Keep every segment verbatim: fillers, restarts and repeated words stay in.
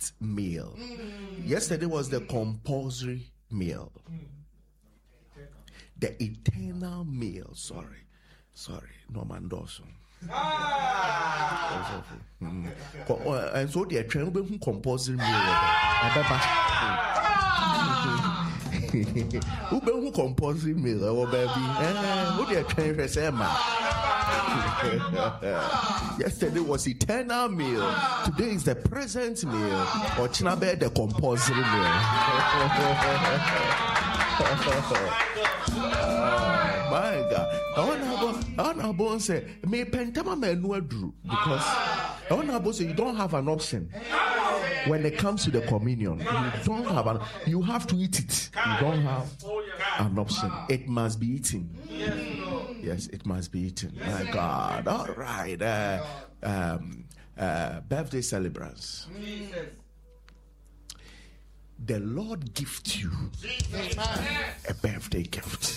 gift meal. Mm. Yesterday was the compulsory meal. Mm. The eternal meal. Sorry. Sorry. Norman Dawson. Ah. Mm. And so the eternal compulsory meal. Who be who compulsory meal? Oh baby. Who the eternal say yesterday was eternal meal. Today is the present meal. Or chinabe the compulsory meal. Oh, my God. I want to go and say, me pentama me no adru because I want to say you don't have an option. When it comes to the communion, you don't have an. You have to eat it. You don't have an option. It must be eaten. Yes, it must be eaten. My God. All right. Uh, um, uh, birthday celebrants. The Lord gift you a birthday gift.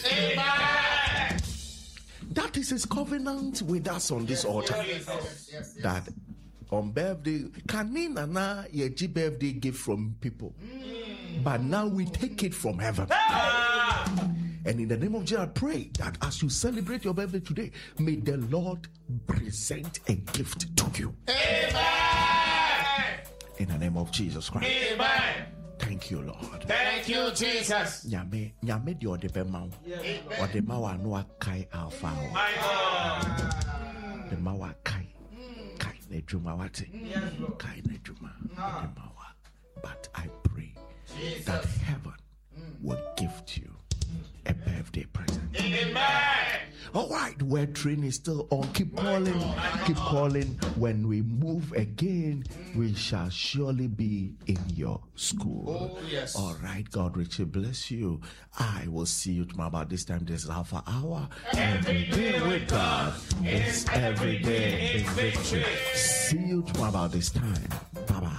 That is his covenant with us on this altar. That on birthday, kanina na yeji birthday gift from people. But now we take it from heaven. And in the name of Jesus, I pray that as you celebrate your birthday today, may the Lord present a gift to you. Amen. In the name of Jesus Christ. Amen. Thank you, Lord. Thank you, Jesus. Nyame, nyame di ode ma wo. Ode ma wa no akai alpha. My God. The ma wa kai. Kai na djuma wate. Kai na djuma. Ode ma wa. But I pray Jesus. That heaven will gift you a birthday present. Amen. All right, word train is still on. Keep calling, keep calling. When we move again, we shall surely be in your school. Oh, yes. All right, God richly bless you. I will see you tomorrow about this time. This is Alpha Hour. Every day with God is every day in victory. See you tomorrow about this time.